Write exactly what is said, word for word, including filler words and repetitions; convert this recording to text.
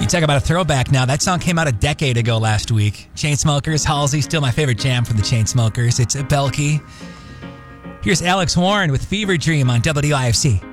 talk about a throwback now. That song came out a decade ago last week. Chainsmokers, Halsey, still my favorite jam from the Chainsmokers. It's Belky. Here's Alex Warren with Fever Dream on W I F C.